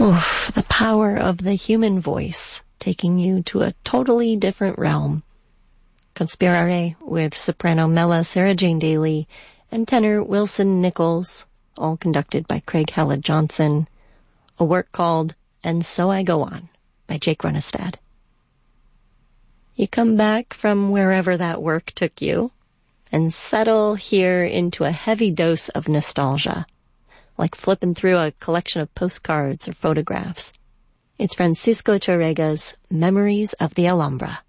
Oof, the power of the human voice, taking you to a totally different realm. Conspirare with soprano Mela Sarah Jane Daly and tenor Wilson Nichols, all conducted by Craig Hella Johnson. A work called And So I Go On by Jake Runestad. You come back from wherever that work took you and settle here into a heavy dose of nostalgia, like flipping through a collection of postcards or photographs. It's Francisco Tárrega's Memories of the Alhambra.